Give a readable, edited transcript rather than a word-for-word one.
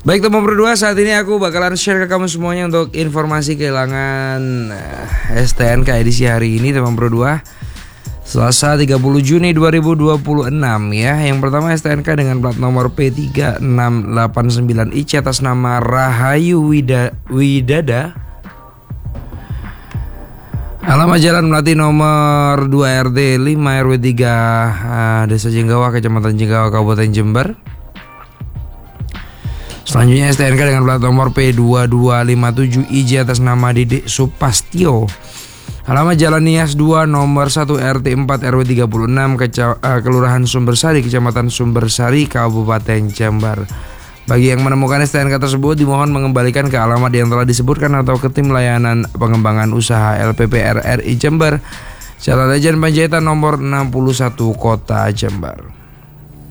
Baik teman berdua, saat ini aku bakalan share ke kamu semuanya untuk informasi kehilangan STNK edisi hari ini teman berdua, Selasa 30 Juni 2026 ya. Yang pertama STNK dengan plat nomor P3689IC atas nama Rahayu Widada. Alamat Jalan Melati nomor 2 RT 5 RW 3 Desa Jenggawa, Kecamatan Jenggawa, Kabupaten Jember. Selanjutnya STNK dengan plat nomor P2257IJ atas nama Didik Supastio. Alamat Jalan Nias 2 nomor 1 RT 4 RW 36 Kelurahan Sumbersari, Kecamatan Sumbersari, Kabupaten Jember. Bagi yang menemukan STNK tersebut dimohon mengembalikan ke alamat yang telah disebutkan atau ke tim layanan pengembangan usaha LPPR RI Jember, Jalan Lejen Panjaitan nomor 61 Kota Jember.